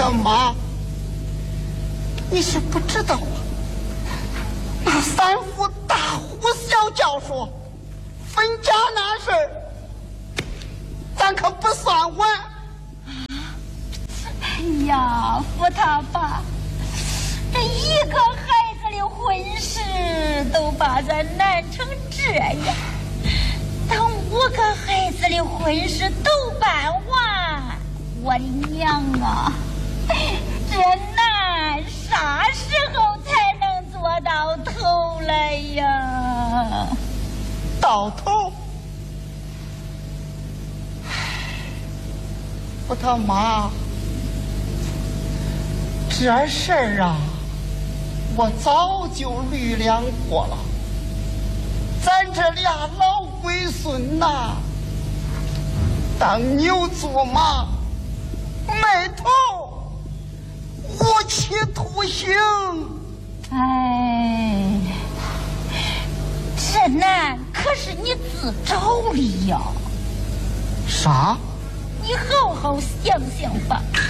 的妈，你是不知道啊，那三府大呼小叫说分家那事儿，咱可不算完。 哎呀，福他爸，这一个孩子的婚事都把咱难成这样，等5个孩子的婚事都办完，我的娘啊，这难啥时候才能做到头来呀？ 到头？我他妈，这事儿啊，我早就虑量过了。咱这俩老龟孙呐，当牛做马，没头，无期徒刑。 哎，这难可是你自找的呀！ 啥？ 你好好想想吧。